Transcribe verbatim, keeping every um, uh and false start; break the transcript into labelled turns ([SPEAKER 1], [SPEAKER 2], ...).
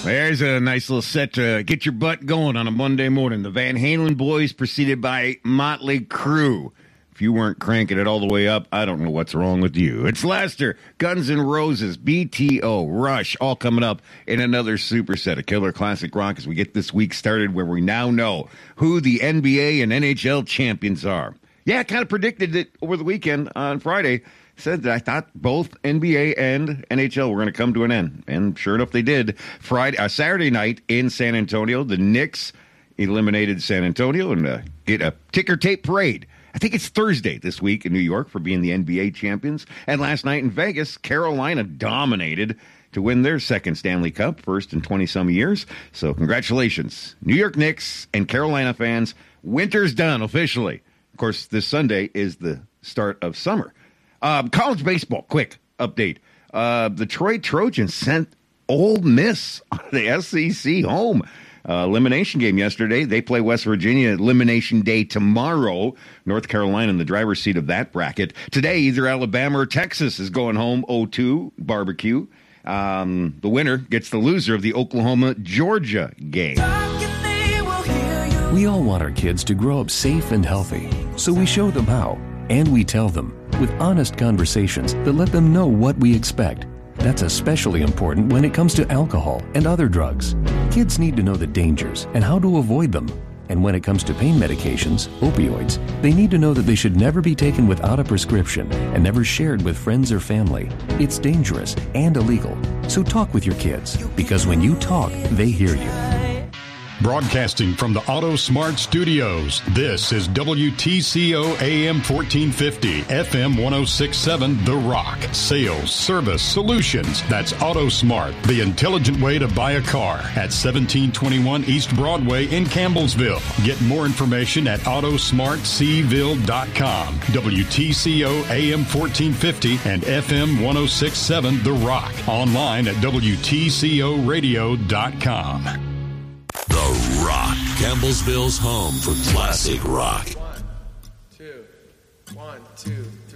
[SPEAKER 1] There's a nice little set to get your butt going on a Monday morning. The Van Halen Boys preceded by Motley Crue. If you weren't cranking it all the way up, I don't know what's wrong with you. It's Lester, Guns N' Roses, B T O, Rush, all coming up in another superset of Killer Classic Rock as we get this week started where we now know who the N B A and N H L champions are. Yeah, I kind of predicted it over the weekend on Friday. Said that I thought both N B A and N H L were going to come to an end. And sure enough, they did. Friday, uh, Saturday night in San Antonio, the Knicks eliminated San Antonio and uh, get a ticker tape parade. I think it's Thursday this week in New York for being the N B A champions. And last night in Vegas, Carolina dominated to win their second Stanley Cup, first in twenty-some years. So congratulations, New York Knicks and Carolina fans. Winter's done officially. Of course, this Sunday is the start of summer. Um, college baseball, quick update. Uh, the Troy Trojans sent Ole Miss on the S E C home. Uh, elimination game yesterday. They play West Virginia elimination day tomorrow. North Carolina in the driver's seat of that bracket. Today, either Alabama or Texas is going home oh two barbecue. Um, the winner gets the loser of the Oklahoma-Georgia game.
[SPEAKER 2] We all want our kids to grow up safe and healthy, so we show them how, and we tell them with honest conversations that let them know what we expect. That's especially important when it comes to alcohol and other drugs. Kids need to know the dangers and how to avoid them. And when it comes to pain medications, opioids, they need to know that they should never be taken without a prescription and never shared with friends or family. It's dangerous and illegal. So talk with your kids, because when you talk, they hear you.
[SPEAKER 3] Broadcasting from the Auto Smart Studios, this is W T C O A M fourteen fifty, F M ten sixty-seven, The Rock. Sales, service, solutions. That's Auto Smart, the intelligent way to buy a car at seventeen twenty-one East Broadway in Campbellsville. Get more information at auto smart c ville dot com. W T C O A M fourteen fifty and F M ten sixty-seven, The Rock. Online at W T C O radio dot com.
[SPEAKER 4] The Rock, Campbellsville's home for classic rock.
[SPEAKER 5] One, two, one, two.